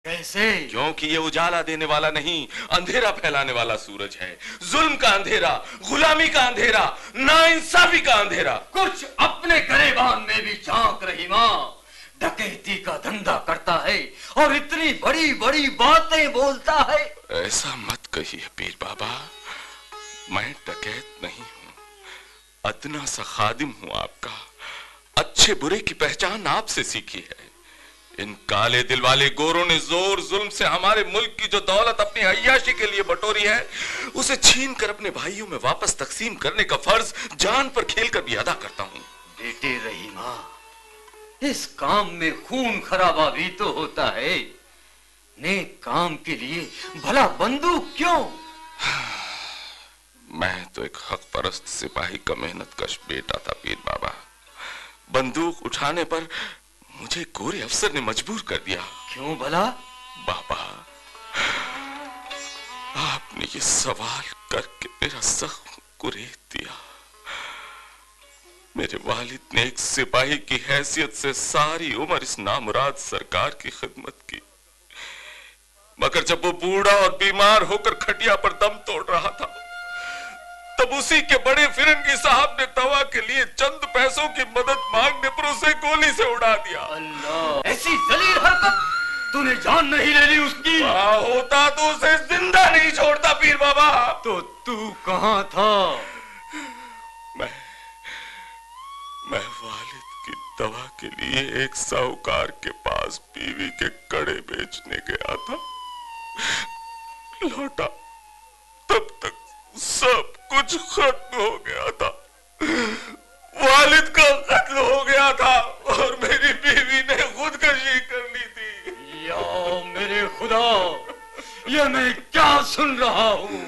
कैसे? क्योंकि ये उजाला देने वाला नहीं, अंधेरा फैलाने वाला सूरज है। जुल्म का अंधेरा, गुलामी का अंधेरा, नाइंसाफी का अंधेरा। कुछ अपने गरेबान में भी झांक रही माँ। डकैती का धंधा करता है और इतनी बड़ी बड़ी बातें बोलता है। ऐसा मत कहिए पीर बाबा, मैं डकैत नहीं हूँ, अदना सा खादिम हूँ आपका। अच्छे बुरे की पहचान आपसे सीखी है। इन काले दिल वाले गोरों ने जोर जुल्म से हमारे मुल्क की जो दौलत अपनी अय्याशी के लिए बटोरी है, उसे छीन कर अपने भाइयों में वापस तकसीम करने का फर्ज जान पर खेलकर भी अदा करता हूँ। बेटे रहीमा, इस काम में खून खराबा भी तो होता है। नेक काम के लिए भला बंदूक क्यों? मैं तो एक हक परस्त सिपाही का मेहनत कश बेटा था पीर बाबा। बंदूक उठाने पर मुझे गोरे अफसर ने मजबूर कर दिया। क्यों भला? बाबा, आपने ये सवाल करके मेरा जख्म कुरेद दिया। मेरे वालिद ने एक सिपाही की हैसियत से सारी उम्र इस नामुराद सरकार की खिदमत की, मगर जब वो बूढ़ा और बीमार होकर खटिया पर दम तोड़ रहा था, तब उसी के बड़े फिरंगी साहब ने दवा के लिए चंद पैसों की मदद मांगने पर उसे गोली से उड़ा दिया। अल्लाह, ऐसी जलील हरकत तूने जान नहीं ले ली उसकी? होता तो उसे जिंदा नहीं छोड़ता पीर बाबा। तो तू कहाँ था? मैं वालिद की दवा के लिए एक साहूकार के पास बीवी के कड़े बेचने गया था। लौटा तब तक सब कुछ खत्म हो गया था। वालिद का कत्ल हो गया था और मेरी बीवी ने खुदकशी कर ली थी। या मेरे खुदा, ये मैं क्या सुन रहा हूँ?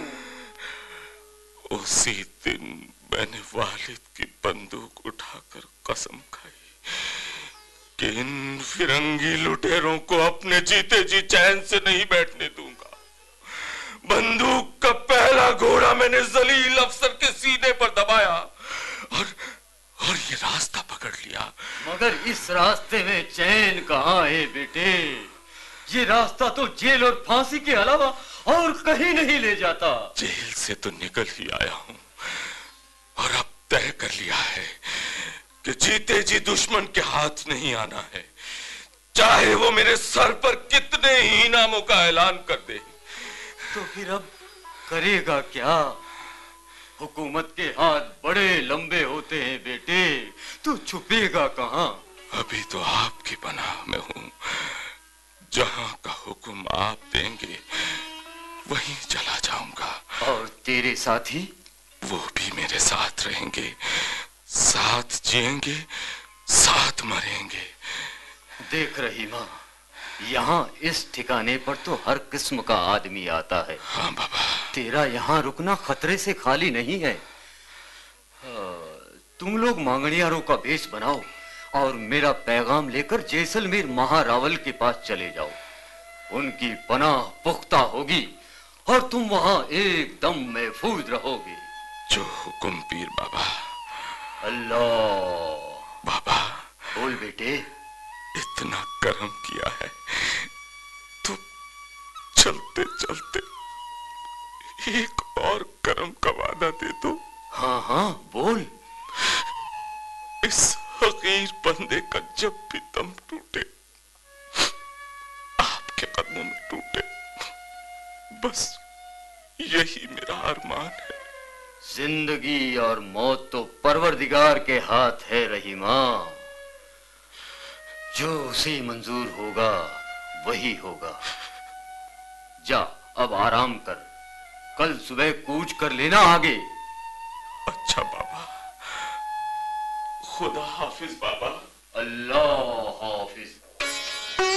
उसी दिन मैंने वालिद की बंदूक उठाकर कसम खाई कि इन फिरंगी लुटेरों को अपने जीते जी चैन से नहीं बैठने दूंगा। बंदूक का पहला घोड़ा मैंने जलील अफसर के सीने पर दबाया और ये रास्ता पकड़ लिया। मगर इस रास्ते में चैन कहाँ है बेटे? ये रास्ता तो जेल और फांसी के अलावा और कहीं नहीं ले जाता। जेल से तो निकल ही आया हूँ और अब तय कर लिया है कि जीते जी दुश्मन के हाथ नहीं आना है, चाहे वो मेरे सर पर कितने ही इनामों का ऐलान कर दे। तो फिर अब करेगा क्या? हुकूमत के हाथ बड़े लंबे होते हैं बेटे, तू छुपेगा कहाँ? अभी तो आपकी पनाह में हूँ। जहाँ का हुक्म आप देंगे वहीं चला जाऊंगा। और तेरे साथी? वो भी मेरे साथ रहेंगे, साथ जिएंगे, साथ मरेंगे। देख रहीमा, यहाँ इस ठिकाने पर तो हर किस्म का आदमी आता है। हाँ बाबा। तेरा यहाँ रुकना खतरे से खाली नहीं है। तुम लोग मांगणियारों का भेष बनाओ और मेरा पैगाम लेकर जैसलमेर महारावल के पास चले जाओ। उनकी पनाह पुख्ता होगी और तुम वहाँ एकदम महफूज रहोगे। जो हुक्म पीर बाबा। अल्लाह। बाबा। बोल बेटे। इतना करम किया है तो चलते चलते एक और करम का वादा दे दो। हाँ हाँ बोल। इस हकीर बंदे का जब भी दम टूटे, आपके कदमों में टूटे, बस यही मेरा अरमान है। जिंदगी और मौत तो परवरदिगार के हाथ है रहीमा। जो उसे मंजूर होगा वही होगा। जा अब आराम कर, कल सुबह कूच कर लेना आगे। अच्छा बाबा, खुदा हाफिज बाबा। अल्लाह हाफिज।